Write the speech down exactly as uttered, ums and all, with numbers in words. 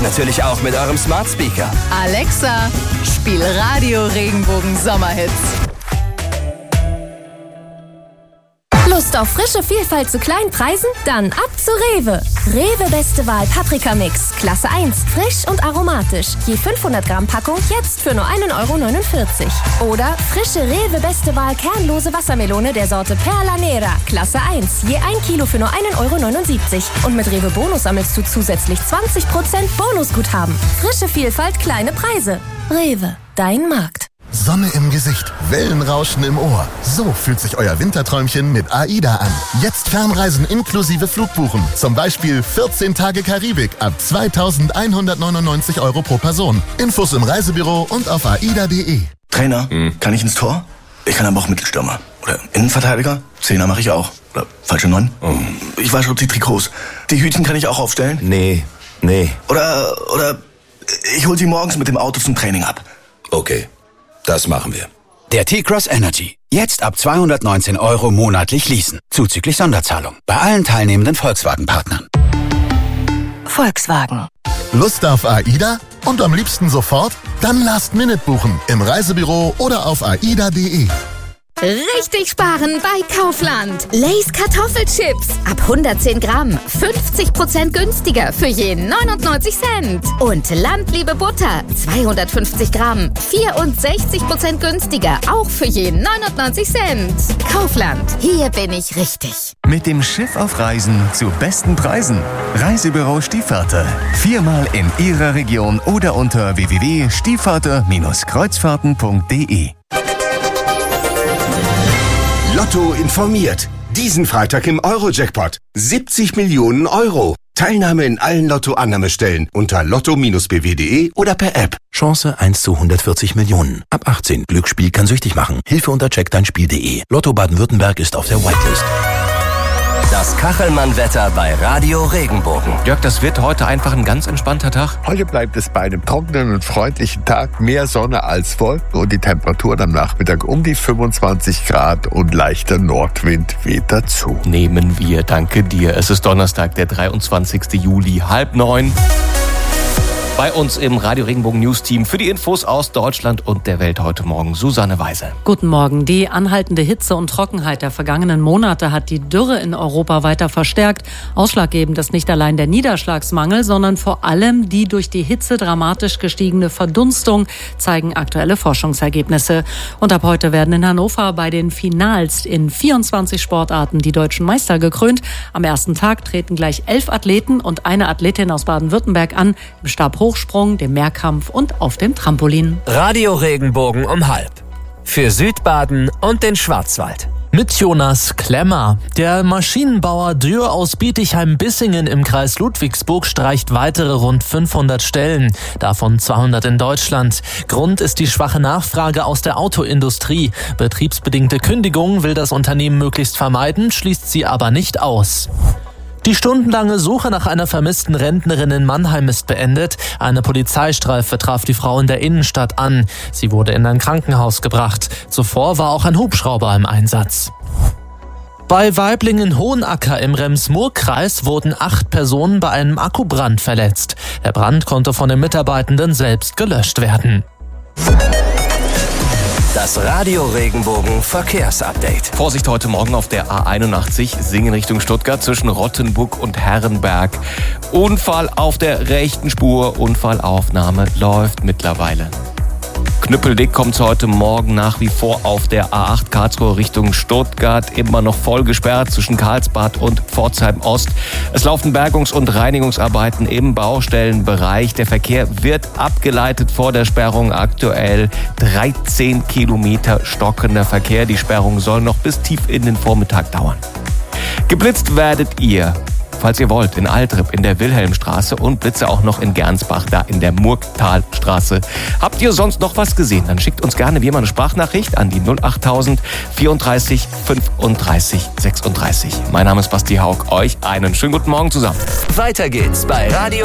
natürlich auch mit eurem Smart Speaker. Alexa, spiel Radio Regenbogen Sommerhits. Lust auf frische Vielfalt zu kleinen Preisen? Dann ab zu Rewe. Rewe Beste Wahl Paprika Mix, Klasse eins, frisch und aromatisch. Je fünfhundert Gramm Packung jetzt für nur ein Euro neunundvierzig. Oder frische Rewe Beste Wahl kernlose Wassermelone der Sorte Perla Nera, Klasse eins, je ein Kilo für nur ein Euro neunundsiebzig. Und mit Rewe Bonus sammelst du zusätzlich zwanzig Prozent Bonusguthaben. Frische Vielfalt, kleine Preise. Rewe, dein Markt. Sonne im Gesicht, Wellenrauschen im Ohr. So fühlt sich euer Winterträumchen mit AIDA an. Jetzt Fernreisen inklusive Flugbuchen. Zum Beispiel vierzehn Tage Karibik ab zweitausendeinhundertneunundneunzig Euro pro Person. Infos im Reisebüro und auf aida punkt de. Trainer, hm. kann ich ins Tor? Ich kann aber auch Mittelstürmer. Oder Innenverteidiger? Zehner mache ich auch. Oder falsche Neun? Oh. Ich wasche die Trikots. Die Hütchen kann ich auch aufstellen? Nee, nee. Oder, oder ich hol sie morgens mit dem Auto zum Training ab. Okay. Das machen wir. Der T-Cross Energy. Jetzt ab zweihundertneunzehn Euro monatlich leasen. Zuzüglich Sonderzahlung. Bei allen teilnehmenden Volkswagen-Partnern. Volkswagen. Lust auf AIDA? Und am liebsten sofort? Dann Last Minute buchen. Im Reisebüro oder auf aida punkt de. Richtig sparen bei Kaufland. Lay's Kartoffelchips. Ab hundertzehn Gramm. fünfzig Prozent günstiger für je neunundneunzig Cent. Und Landliebe Butter. zweihundertfünfzig Gramm. vierundsechzig Prozent günstiger. Auch für je neunundneunzig Cent. Kaufland. Hier bin ich richtig. Mit dem Schiff auf Reisen zu besten Preisen. Reisebüro Stiefvater. Viermal in Ihrer Region oder unter w w w punkt stiefvater Bindestrich kreuzfahrten punkt de. Lotto informiert. Diesen Freitag im Euro-Jackpot. siebzig Millionen Euro. Teilnahme in allen Lotto-Annahmestellen unter lotto Bindestrich b w punkt de oder per App. Chance eins zu hundertvierzig Millionen. Ab achtzehn. Glücksspiel kann süchtig machen. Hilfe unter check dein spiel punkt de. Lotto Baden-Württemberg ist auf der Whitelist. Das Kachelmann-Wetter bei Radio Regenbogen. Jörg, das wird heute einfach ein ganz entspannter Tag. Heute bleibt es bei einem trockenen und freundlichen Tag. Mehr Sonne als Wolken und die Temperaturen am Nachmittag um die fünfundzwanzig Grad und leichter Nordwind weht dazu. Nehmen wir, danke dir. Es ist Donnerstag, der dreiundzwanzigste Juli, halb neun. Bei uns im Radio Regenbogen News Team für die Infos aus Deutschland und der Welt heute Morgen Susanne Weise. Guten Morgen. Die anhaltende Hitze und Trockenheit der vergangenen Monate hat die Dürre in Europa weiter verstärkt. Ausschlaggebend ist nicht allein der Niederschlagsmangel, sondern vor allem die durch die Hitze dramatisch gestiegene Verdunstung, zeigen aktuelle Forschungsergebnisse. Und ab heute werden in Hannover bei den Finals in vierundzwanzig Sportarten die deutschen Meister gekrönt. Am ersten Tag treten gleich elf Athleten und eine Athletin aus Baden-Württemberg an, im Stabhochsprung, dem Mehrkampf und auf dem Trampolin. Radio Regenbogen um halb. Für Südbaden und den Schwarzwald. Mit Jonas Klemmer. Der Maschinenbauer Dürr aus Bietigheim-Bissingen im Kreis Ludwigsburg streicht weitere rund fünfhundert Stellen, davon zweihundert in Deutschland. Grund ist die schwache Nachfrage aus der Autoindustrie. Betriebsbedingte Kündigungen will das Unternehmen möglichst vermeiden, schließt sie aber nicht aus. Die stundenlange Suche nach einer vermissten Rentnerin in Mannheim ist beendet. Eine Polizeistreife traf die Frau in der Innenstadt an. Sie wurde in ein Krankenhaus gebracht. Zuvor war auch ein Hubschrauber im Einsatz. Bei Weiblingen-Hohenacker im Rems-Murr-Kreis wurden acht Personen bei einem Akkubrand verletzt. Der Brand konnte von den Mitarbeitenden selbst gelöscht werden. Das Radio Regenbogen Verkehrsupdate. Vorsicht heute Morgen auf der A einundachtzig, Singen Richtung Stuttgart zwischen Rottenburg und Herrenberg. Unfall auf der rechten Spur, Unfallaufnahme läuft mittlerweile. Knüppeldick kommt heute Morgen nach wie vor auf der A acht Karlsruhe Richtung Stuttgart. Immer noch voll gesperrt zwischen Karlsbad und Pforzheim Ost. Es laufen Bergungs- und Reinigungsarbeiten im Baustellenbereich. Der Verkehr wird abgeleitet vor der Sperrung. Aktuell dreizehn Kilometer stockender Verkehr. Die Sperrung soll noch bis tief in den Vormittag dauern. Geblitzt werdet ihr, falls ihr wollt, in Altrip, in der Wilhelmstraße und Blitze auch noch in Gernsbach, da in der Murgtalstraße. Habt ihr sonst noch was gesehen? Dann schickt uns gerne wie immer eine Sprachnachricht an die null achttausend vierunddreißig fünfunddreißig sechsunddreißig. Mein Name ist Basti Haug. Euch einen schönen guten Morgen zusammen. Weiter geht's bei Radio